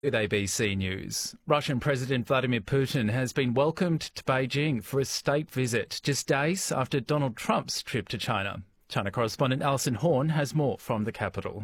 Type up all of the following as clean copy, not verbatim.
With ABC News, Russian President Vladimir Putin has been welcomed to Beijing for a state visit just days after Donald Trump's trip to China. China correspondent Alison Horn has more from the capital.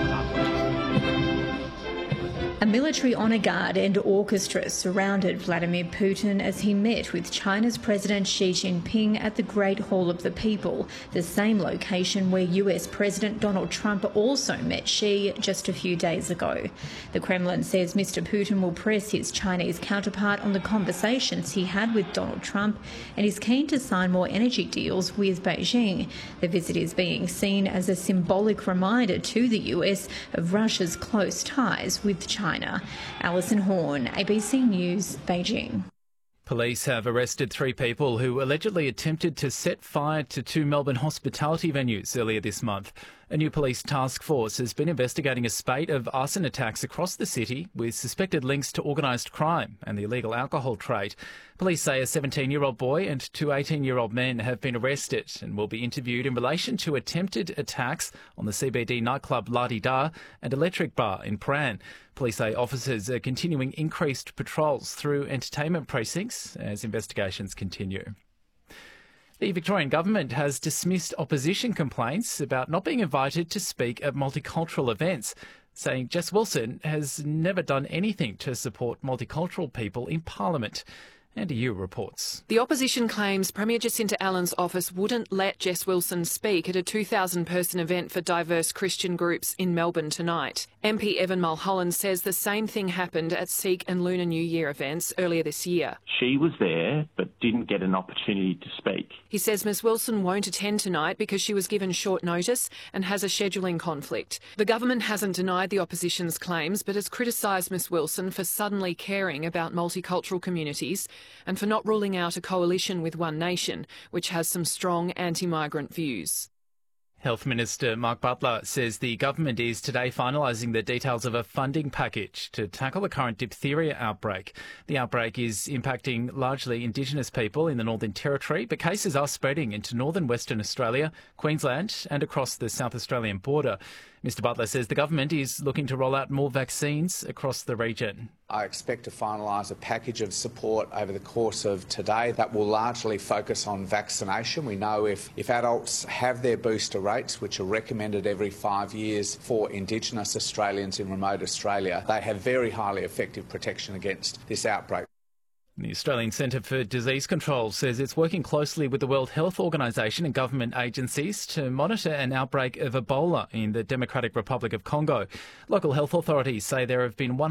A military honour guard and orchestra surrounded Vladimir Putin as he met with China's President Xi Jinping at the Great Hall of the People, the same location where US President Donald Trump also met Xi just a few days ago. The Kremlin says Mr. Putin will press his Chinese counterpart on the conversations he had with Donald Trump and is keen to sign more energy deals with Beijing. The visit is being seen as a symbolic reminder to the US of Russia's close ties with China. Alison Horn, ABC News, Beijing. Police have arrested 3 people who allegedly attempted to set fire to 2 Melbourne hospitality venues earlier this month. A new police task force has been investigating a spate of arson attacks across the city with suspected links to organised crime and the illegal alcohol trade. Police say a 17-year-old boy and 2 18-year-old men have been arrested and will be interviewed in relation to attempted attacks on the CBD nightclub La Di Da and Electric Bar in Prahran. Police say officers are continuing increased patrols through entertainment precincts as investigations continue. The Victorian Government has dismissed opposition complaints about not being invited to speak at multicultural events, saying Jess Wilson has never done anything to support multicultural people in Parliament. Andy Yu reports. The opposition claims Premier Jacinta Allen's office wouldn't let Jess Wilson speak at a 2,000-person event for diverse Christian groups in Melbourne tonight. MP Evan Mulholland says the same thing happened at Sikh and Lunar New Year events earlier this year. She was there but didn't get an opportunity to speak. He says Ms Wilson won't attend tonight because she was given short notice and has a scheduling conflict. The government hasn't denied the opposition's claims but has criticised Ms Wilson for suddenly caring about multicultural communities and for not ruling out a coalition with One Nation, which has some strong anti-migrant views. Health Minister Mark Butler says the government is today finalising the details of a funding package to tackle the current diphtheria outbreak. The outbreak is impacting largely Indigenous people in the Northern Territory, but cases are spreading into northern Western Australia, Queensland and across the South Australian border. Mr Butler says the government is looking to roll out more vaccines across the region. I expect to finalise a package of support over the course of today that will largely focus on vaccination. We know if adults have their booster rates, which are recommended every 5 years for Indigenous Australians in remote Australia, they have very highly effective protection against this outbreak. The Australian Centre for Disease Control says it's working closely with the World Health Organisation and government agencies to monitor an outbreak of Ebola in the Democratic Republic of Congo. Local health authorities say there have been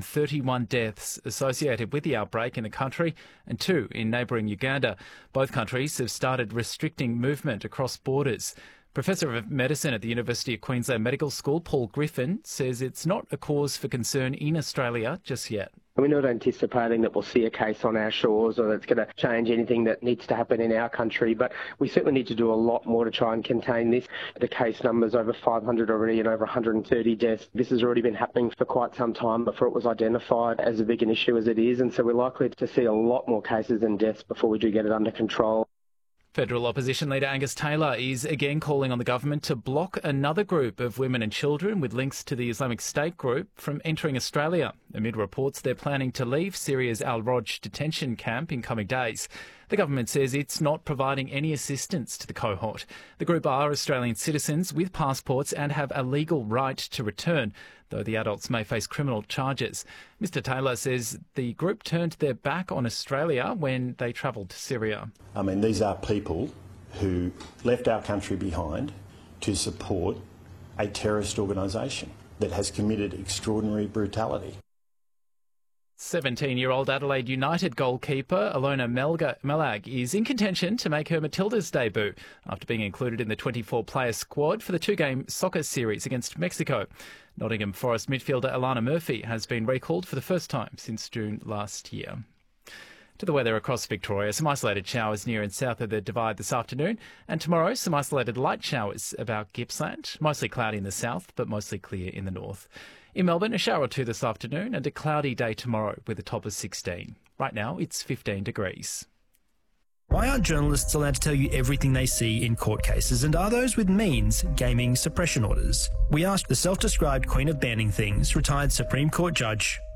131 deaths associated with the outbreak in the country and 2 in neighbouring Uganda. Both countries have started restricting movement across borders. Professor of Medicine at the University of Queensland Medical School, Paul Griffin, says it's not a cause for concern in Australia just yet. We're not anticipating that we'll see a case on our shores or that's going to change anything that needs to happen in our country, but we certainly need to do a lot more to try and contain this. The case numbers over 500 already and over 130 deaths. This has already been happening for quite some time before it was identified as a big an issue as it is, and so we're likely to see a lot more cases and deaths before we do get it under control. Federal opposition leader Angus Taylor is again calling on the government to block another group of women and children with links to the Islamic State group from entering Australia, amid reports they're planning to leave Syria's Al-Roj detention camp in coming days. The government says it's not providing any assistance to the cohort. The group are Australian citizens with passports and have a legal right to return, though the adults may face criminal charges. Mr Taylor says the group turned their back on Australia when they travelled to Syria. I mean, these are people who left our country behind to support a terrorist organisation that has committed extraordinary brutality. 17-year-old Adelaide United goalkeeper Alona Melag is in contention to make her Matildas debut after being included in the 24-player squad for the 2-game soccer series against Mexico. Nottingham Forest midfielder Alana Murphy has been recalled for the first time since June last year. To the weather across Victoria, some isolated showers near and south of the Divide this afternoon, and tomorrow some isolated light showers about Gippsland, mostly cloudy in the south but mostly clear in the north. In Melbourne, a shower or 2 this afternoon and a cloudy day tomorrow with a top of 16. Right now, it's 15 degrees. Why aren't journalists allowed to tell you everything they see in court cases, and are those with means gaming suppression orders? We asked the self-described Queen of Banning Things, retired Supreme Court Judge